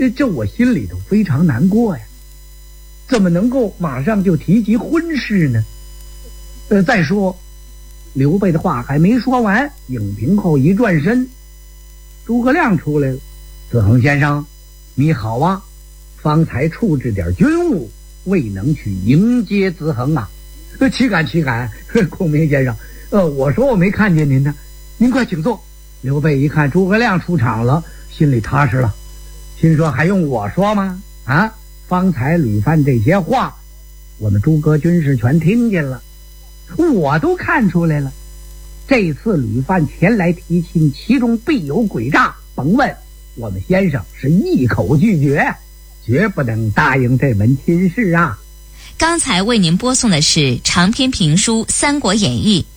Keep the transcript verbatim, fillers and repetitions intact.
这这我心里头非常难过呀，怎么能够马上就提及婚事呢？呃，再说刘备的话还没说完，影屏后一转身，诸葛亮出来了。子恒先生你好啊，方才处置点军务，未能去迎接子恒啊。呃，岂敢岂敢，孔明先生，呃，我说我没看见您呢，您快请坐。刘备一看诸葛亮出场了，心里踏实了，心说还用我说吗？啊，方才吕范这些话，我们诸葛军士全听见了，我都看出来了。这次吕范前来提亲，其中必有诡诈，甭问，我们先生是一口拒绝，绝不能答应这门亲事啊。 刚才为您播送的是长篇评书《三国演义》，